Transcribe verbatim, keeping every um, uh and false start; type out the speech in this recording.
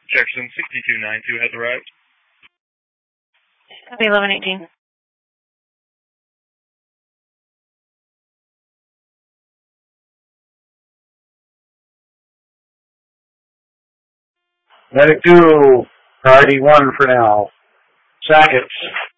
Jefferson sixty-two ninety-two has arrived. Copy eleven eighteen. Let it go. Priority one for now. Sackets.